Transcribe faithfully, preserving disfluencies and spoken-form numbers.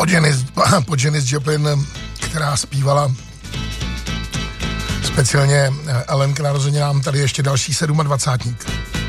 po Janis, po Janis Joplin, která zpívala speciálně Ellen k narozeninám, tady ještě další sedmadvacátník.